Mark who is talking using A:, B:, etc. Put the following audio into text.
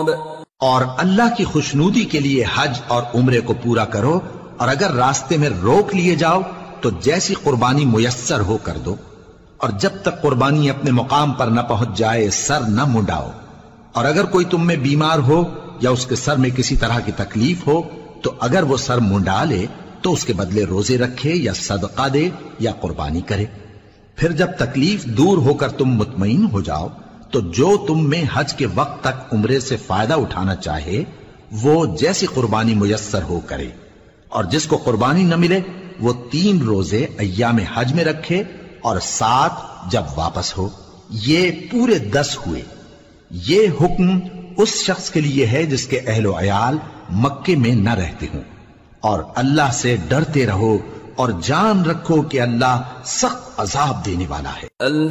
A: और अल्लाह की खुशनूदी के लिए हज और उम्रे को पूरा करो, और अगर रास्ते में रोक लिए जाओ तो जैसी कुर्बानी मुयस्सर हो कर दो, और जब तक कुर्बानी अपने मुकाम पर न पहुंच जाए सर न मुंडाओ। और अगर कोई तुम में बीमार हो या उसके सर में किसी तरह की तकलीफ हो तो अगर वो सर मुंडा ले तो उसके बदले रोजे रखे या सदका दे या कुर्बानी करे। फिर जब तकलीफ दूर होकर तुम मुतमईन हो जाओ तो जो तुम में हज के वक्त तक उम्रे से फायदा उठाना चाहे वो जैसी कुर्बानी मुयस्सर हो करे, और जिसको कुर्बानी न मिले वो 3 रोजे अय्याम हज में रखे और 7 जब वापस हो। ये पूरे 10 हुए। ये हुक्म उस शख्स के लिए है जिसके अहलो अयाल मक्के में न रहते हों। और अल्लाह से डरते रहो और जान रखो कि अल्लाह सख्त अजाब देने वाला है।